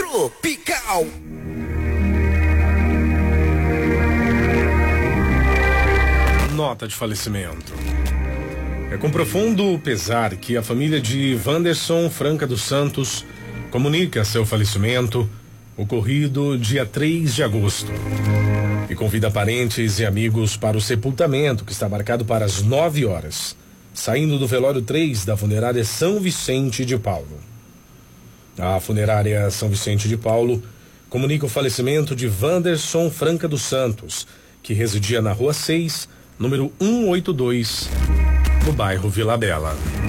Tropical. Nota de falecimento. É com profundo pesar que a família de Wanderson Franca dos Santos comunica seu falecimento, ocorrido dia 3 de agosto. E convida parentes e amigos para o sepultamento, que está marcado para as 9 horas, saindo do velório 3 da funerária São Vicente de Paulo. A funerária São Vicente de Paulo comunica o falecimento de Wanderson Franca dos Santos, que residia na Rua 6, número 182, no bairro Vila Bela.